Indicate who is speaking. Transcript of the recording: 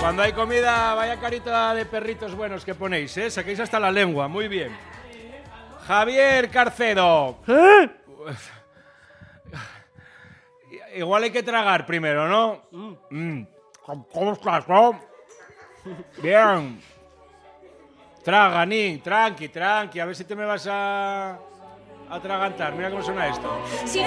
Speaker 1: Cuando hay comida, vaya carita de perritos buenos que ponéis, ¿eh? Saquéis hasta la lengua, muy bien. Javier Carcedo. Igual hay que tragar primero, ¿no? ¿Cómo estás, no? Bien. Traga, Nick, tranqui, a ver si te me vas a atragantar. Mira cómo suena esto.